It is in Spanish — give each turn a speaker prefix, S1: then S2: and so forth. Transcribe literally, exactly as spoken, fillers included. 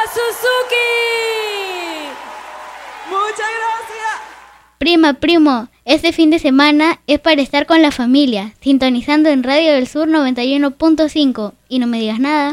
S1: Suzuki. Muchas gracias.
S2: Prima, primo, este fin de semana es para estar con la familia, sintonizando en Radio del Sur noventa y uno punto cinco. Y no me digas nada.